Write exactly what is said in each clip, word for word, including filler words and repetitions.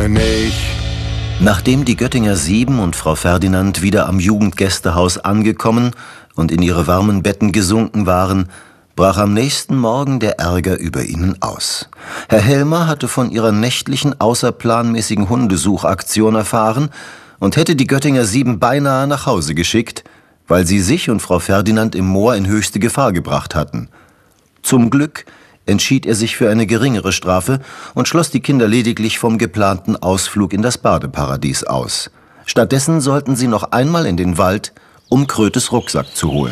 nicht. Nachdem die Göttinger Sieben und Frau Ferdinand wieder am Jugendgästehaus angekommen und in ihre warmen Betten gesunken waren, brach am nächsten Morgen der Ärger über ihnen aus. Herr Helmer hatte von ihrer nächtlichen, außerplanmäßigen Hundesuchaktion erfahren und hätte die Göttinger Sieben beinahe nach Hause geschickt, weil sie sich und Frau Ferdinand im Moor in höchste Gefahr gebracht hatten. Zum Glück entschied er sich für eine geringere Strafe und schloss die Kinder lediglich vom geplanten Ausflug in das Badeparadies aus. Stattdessen sollten sie noch einmal in den Wald, um Krötes Rucksack zu holen.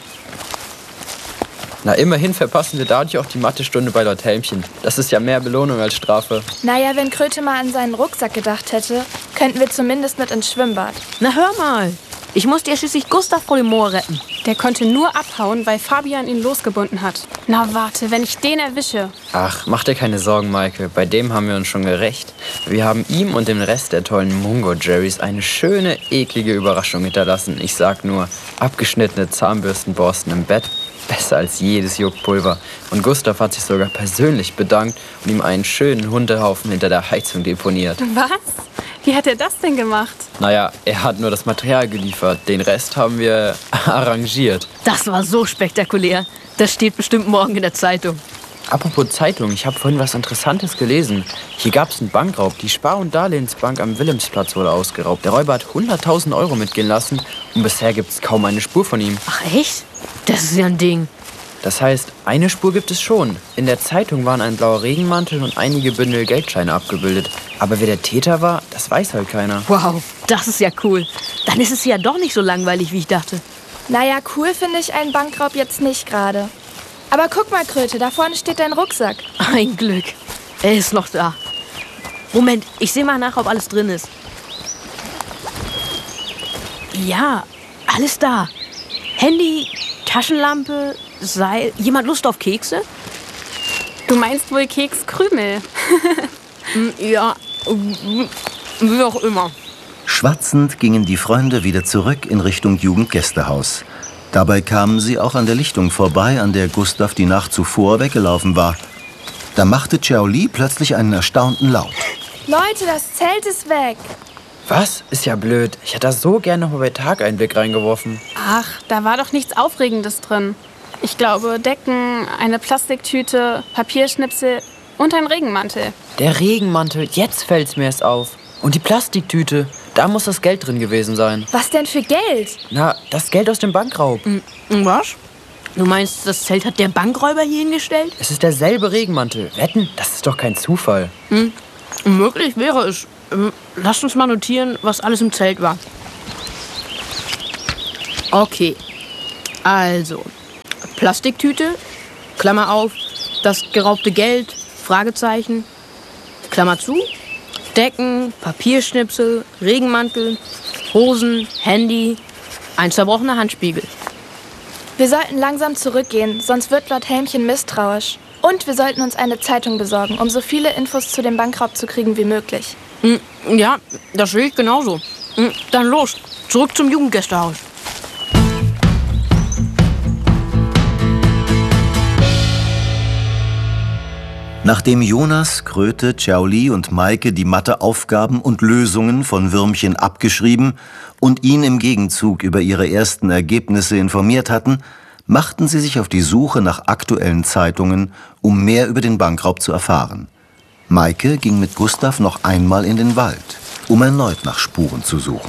Na, immerhin verpassen wir dadurch auch die Mathestunde bei Lord Helmchen. Das ist ja mehr Belohnung als Strafe. Naja, wenn Kröte mal an seinen Rucksack gedacht hätte, könnten wir zumindest mit ins Schwimmbad. Na hör mal, ich musste ja schließlich Gustav vor dem Moor retten. Der konnte nur abhauen, weil Fabian ihn losgebunden hat. Na warte, wenn ich den erwische. Ach, mach dir keine Sorgen, Maike. Bei dem haben wir uns schon gerecht. Wir haben ihm und dem Rest der tollen Mungo-Jerrys eine schöne, eklige Überraschung hinterlassen. Ich sag nur, abgeschnittene Zahnbürstenborsten im Bett. Besser als jedes Juckpulver. Und Gustav hat sich sogar persönlich bedankt und ihm einen schönen Hundehaufen hinter der Heizung deponiert. Was? Wie hat er das denn gemacht? Naja, er hat nur das Material geliefert. Den Rest haben wir arrangiert. Das war so spektakulär. Das steht bestimmt morgen in der Zeitung. Apropos Zeitung, ich habe vorhin was Interessantes gelesen. Hier gab es einen Bankraub. Die Spar- und Darlehensbank am Wilhelmsplatz wurde ausgeraubt. Der Räuber hat hunderttausend Euro mitgehen lassen und bisher gibt es kaum eine Spur von ihm. Ach echt? Das ist ja ein Ding. Das heißt, eine Spur gibt es schon. In der Zeitung waren ein blauer Regenmantel und einige Bündel Geldscheine abgebildet. Aber wer der Täter war, das weiß halt keiner. Wow, das ist ja cool. Dann ist es ja doch nicht so langweilig, wie ich dachte. Naja, cool finde ich einen Bankraub jetzt nicht gerade. Aber guck mal, Kröte, da vorne steht dein Rucksack. Ein Glück. Er ist noch da. Moment, ich sehe mal nach, ob alles drin ist. Ja, alles da. Handy, Taschenlampe, Seil. Jemand Lust auf Kekse? Du meinst wohl Kekskrümel? Ja, wie auch immer. Schwatzend gingen die Freunde wieder zurück in Richtung Jugendgästehaus. Dabei kamen sie auch an der Lichtung vorbei, an der Gustav die Nacht zuvor weggelaufen war. Da machte Xiaoli plötzlich einen erstaunten Laut. Leute, das Zelt ist weg. Was? Ist ja blöd. Ich hätte da so gerne noch mal bei Tag einen Blick reingeworfen. Ach, da war doch nichts Aufregendes drin. Ich glaube, Decken, eine Plastiktüte, Papierschnipsel und ein Regenmantel. Der Regenmantel, jetzt fällt's mir erst auf. Und die Plastiktüte, da muss das Geld drin gewesen sein. Was denn für Geld? Na, das Geld aus dem Bankraub. Was? Du meinst, das Zelt hat der Bankräuber hier hingestellt? Es ist derselbe Regenmantel. Wetten, das ist doch kein Zufall. Hm. Möglich wäre es. Lasst uns mal notieren, was alles im Zelt war. Okay. Also, Plastiktüte, Klammer auf, das geraubte Geld, Fragezeichen, Klammer zu, Decken, Papierschnipsel, Regenmantel, Hosen, Handy, ein zerbrochener Handspiegel. Wir sollten langsam zurückgehen, sonst wird Lord Helmchen misstrauisch. Und wir sollten uns eine Zeitung besorgen, um so viele Infos zu dem Bankraub zu kriegen wie möglich. Ja, das sehe ich genauso. Dann los, zurück zum Jugendgästehaus. Nachdem Jonas, Kröte, Xiaoli und Maike die Matheaufgaben und Lösungen von Würmchen abgeschrieben und ihn im Gegenzug über ihre ersten Ergebnisse informiert hatten, machten sie sich auf die Suche nach aktuellen Zeitungen, um mehr über den Bankraub zu erfahren. Maike ging mit Gustav noch einmal in den Wald, um erneut nach Spuren zu suchen.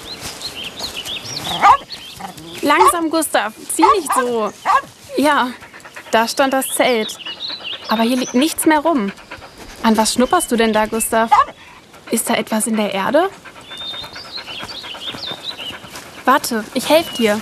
Langsam, Gustav, zieh nicht so. Ja, da stand das Zelt. Aber hier liegt nichts mehr rum. An was schnupperst du denn da, Gustav? Ist da etwas in der Erde? Warte, ich helfe dir.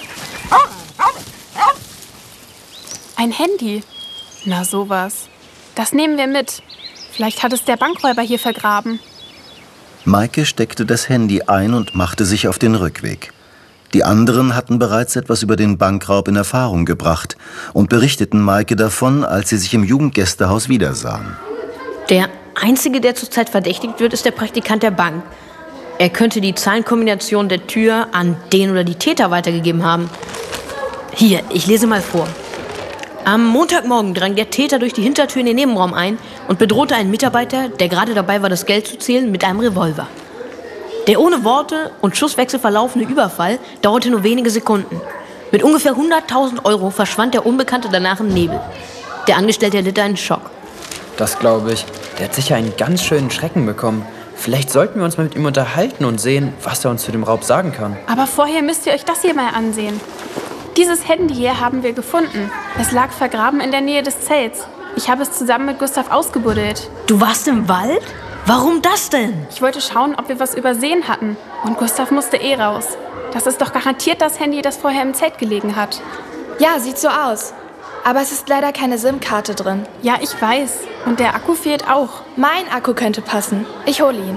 Ein Handy. Na sowas. Das nehmen wir mit. Vielleicht hat es der Bankräuber hier vergraben. Maike steckte das Handy ein und machte sich auf den Rückweg. Die anderen hatten bereits etwas über den Bankraub in Erfahrung gebracht und berichteten Maike davon, als sie sich im Jugendgästehaus wiedersahen. Der Einzige, der zurzeit verdächtigt wird, ist der Praktikant der Bank. Er könnte die Zahlenkombination der Tür an den oder die Täter weitergegeben haben. Hier, ich lese mal vor. Am Montagmorgen drang der Täter durch die Hintertür in den Nebenraum ein und bedrohte einen Mitarbeiter, der gerade dabei war, das Geld zu zählen, mit einem Revolver. Der ohne Worte und Schusswechsel verlaufende Überfall dauerte nur wenige Sekunden. Mit ungefähr hunderttausend Euro verschwand der Unbekannte danach im Nebel. Der Angestellte erlitt einen Schock. Das glaube ich. Der hat sicher einen ganz schönen Schrecken bekommen. Vielleicht sollten wir uns mal mit ihm unterhalten und sehen, was er uns zu dem Raub sagen kann. Aber vorher müsst ihr euch das hier mal ansehen. Dieses Handy hier haben wir gefunden. Es lag vergraben in der Nähe des Zelts. Ich habe es zusammen mit Gustav ausgebuddelt. Du warst im Wald? Warum das denn? Ich wollte schauen, ob wir was übersehen hatten. Und Gustav musste eh raus. Das ist doch garantiert das Handy, das vorher im Zelt gelegen hat. Ja, sieht so aus. Aber es ist leider keine SIM-Karte drin. Ja, ich weiß. Und der Akku fehlt auch. Mein Akku könnte passen. Ich hole ihn.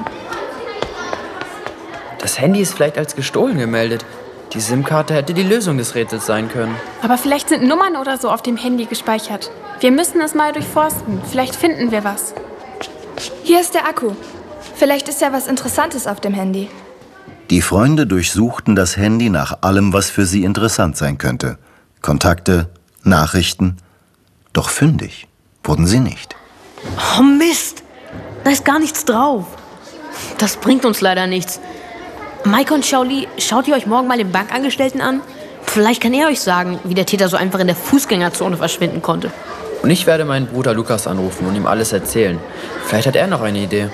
Das Handy ist vielleicht als gestohlen gemeldet. Die SIM-Karte hätte die Lösung des Rätsels sein können. Aber vielleicht sind Nummern oder so auf dem Handy gespeichert. Wir müssen es mal durchforsten. Vielleicht finden wir was. Hier ist der Akku. Vielleicht ist ja was Interessantes auf dem Handy. Die Freunde durchsuchten das Handy nach allem, was für sie interessant sein könnte. Kontakte, Nachrichten. Doch fündig wurden sie nicht. Oh Mist, da ist gar nichts drauf. Das bringt uns leider nichts. Maike und Xiaoli, schaut ihr euch morgen mal den Bankangestellten an? Vielleicht kann er euch sagen, wie der Täter so einfach in der Fußgängerzone verschwinden konnte. Und ich werde meinen Bruder Lukas anrufen und ihm alles erzählen. Vielleicht hat er noch eine Idee.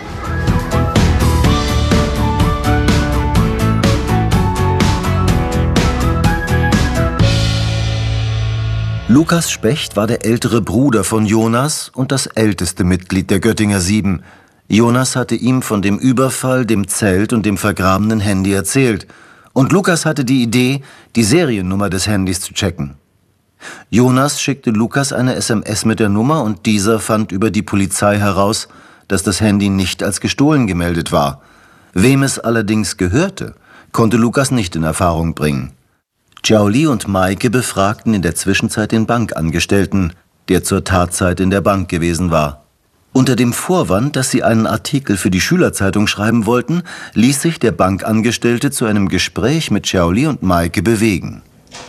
Lukas Specht war der ältere Bruder von Jonas und das älteste Mitglied der Göttinger Sieben. Jonas hatte ihm von dem Überfall, dem Zelt und dem vergrabenen Handy erzählt. Und Lukas hatte die Idee, die Seriennummer des Handys zu checken. Jonas schickte Lukas eine S M S mit der Nummer und dieser fand über die Polizei heraus, dass das Handy nicht als gestohlen gemeldet war. Wem es allerdings gehörte, konnte Lukas nicht in Erfahrung bringen. Xiaoli und Maike befragten in der Zwischenzeit den Bankangestellten, der zur Tatzeit in der Bank gewesen war. Unter dem Vorwand, dass sie einen Artikel für die Schülerzeitung schreiben wollten, ließ sich der Bankangestellte zu einem Gespräch mit Xiaoli und Maike bewegen.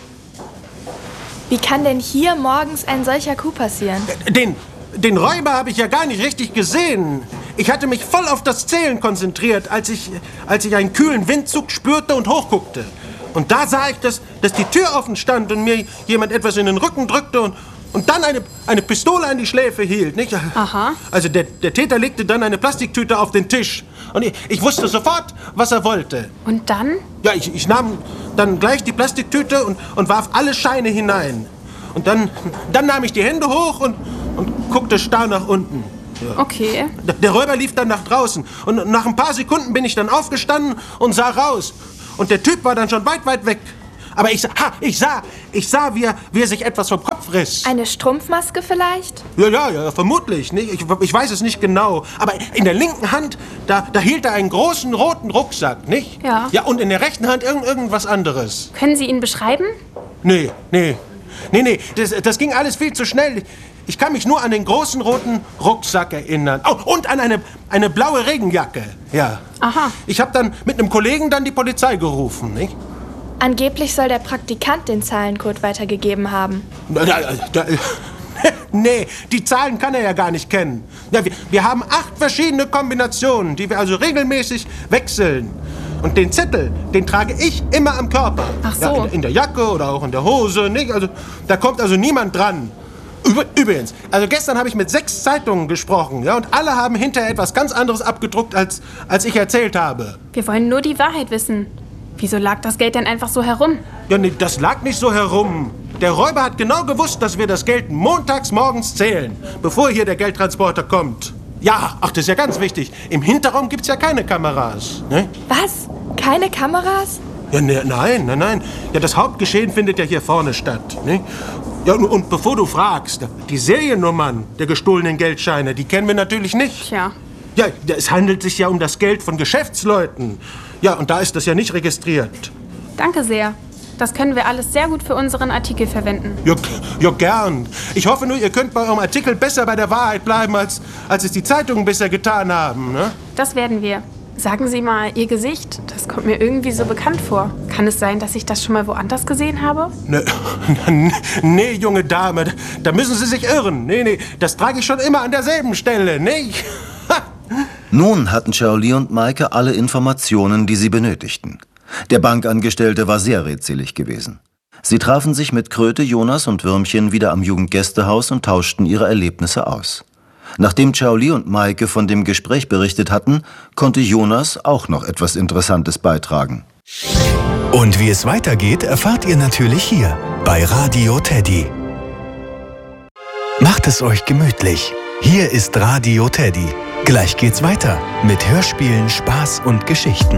Wie kann denn hier morgens ein solcher Coup passieren? Den, den Räuber habe ich ja gar nicht richtig gesehen. Ich hatte mich voll auf das Zählen konzentriert, als ich, als ich einen kühlen Windzug spürte und hochguckte. Und da sah ich, dass, dass die Tür offen stand und mir jemand etwas in den Rücken drückte und, und dann eine, eine Pistole an die Schläfe hielt. Nicht? Aha. Also der, der Täter legte dann eine Plastiktüte auf den Tisch. Und ich, ich wusste sofort, was er wollte. Und dann? Ja, ich, ich nahm dann gleich die Plastiktüte und, und warf alle Scheine hinein. Und dann, dann nahm ich die Hände hoch und, und guckte starr nach unten. Ja. Okay. Der, der Räuber lief dann nach draußen. Und nach ein paar Sekunden bin ich dann aufgestanden und sah raus. Und der Typ war dann schon weit, weit weg. Aber ich, ha, ich sah, ich sah, wie er, wie er sich etwas vom Kopf riss. Eine Strumpfmaske vielleicht? Ja, ja, ja, vermutlich. Nicht? Ich, ich weiß es nicht genau. Aber in der linken Hand, da, da hielt er einen großen roten Rucksack, nicht? Ja. Ja, und in der rechten Hand irgend, irgendwas anderes. Können Sie ihn beschreiben? Nee, nee. Nee, nee, das, das ging alles viel zu schnell. Ich kann mich nur an den großen roten Rucksack erinnern. Oh, und an eine, eine blaue Regenjacke. Ja. Aha. Ich habe dann mit einem Kollegen dann die Polizei gerufen, nicht? Angeblich soll der Praktikant den Zahlencode weitergegeben haben. Da, da, da, nee, die Zahlen kann er ja gar nicht kennen. Ja, wir, wir haben acht verschiedene Kombinationen, die wir also regelmäßig wechseln. Und den Zettel, den trage ich immer am Körper. Ach so. Ja, in, in der Jacke oder auch in der Hose, nicht? Also, da kommt also niemand dran. Übrigens, also gestern habe ich mit sechs Zeitungen gesprochen, ja, und alle haben hinterher etwas ganz anderes abgedruckt, als, als ich erzählt habe. Wir wollen nur die Wahrheit wissen. Wieso lag das Geld denn einfach so herum? Ja, nee, das lag nicht so herum. Der Räuber hat genau gewusst, dass wir das Geld montags morgens zählen, bevor hier der Geldtransporter kommt. Ja, ach, das ist ja ganz wichtig. Im Hinterraum gibt's ja keine Kameras, ne? Was? Keine Kameras? Ja, ne, nein, nein, nein. Ja, das Hauptgeschehen findet ja hier vorne statt, ne? Ja, und, und bevor du fragst, die Seriennummern der gestohlenen Geldscheine, die kennen wir natürlich nicht. Tja. Ja, es handelt sich ja um das Geld von Geschäftsleuten. Ja, und da ist das ja nicht registriert. Danke sehr. Das können wir alles sehr gut für unseren Artikel verwenden. Ja, ja, gern. Ich hoffe nur, ihr könnt bei eurem Artikel besser bei der Wahrheit bleiben, als, als es die Zeitungen bisher getan haben, ne? Das werden wir. Sagen Sie mal, Ihr Gesicht, das kommt mir irgendwie so bekannt vor. Kann es sein, dass ich das schon mal woanders gesehen habe? Ne, nee, junge Dame, da müssen Sie sich irren. Nee, nee, das trage ich schon immer an derselben Stelle, nicht? Nun hatten Charlie und Maike alle Informationen, die sie benötigten. Der Bankangestellte war sehr redselig gewesen. Sie trafen sich mit Kröte, Jonas und Würmchen wieder am Jugendgästehaus und tauschten ihre Erlebnisse aus. Nachdem Charlie und Maike von dem Gespräch berichtet hatten, konnte Jonas auch noch etwas Interessantes beitragen. Und wie es weitergeht, erfahrt ihr natürlich hier bei Radio Teddy. Macht es euch gemütlich. Hier ist Radio Teddy. Gleich geht's weiter mit Hörspielen, Spaß und Geschichten.